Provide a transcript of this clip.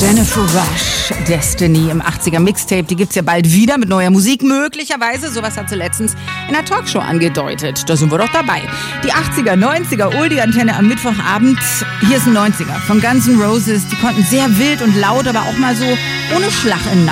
Jennifer Rush, Destiny im 80er Mixtape, die gibt's ja bald wieder mit neuer Musik, möglicherweise. Sowas hat sie letztens in der Talkshow angedeutet. Da sind wir doch dabei. Die 80er, 90er, Oldie-Antenne am Mittwochabend. Hier ist ein 90er von Guns N' Roses. Die konnten sehr wild und laut, aber auch mal so ohne Schlag in den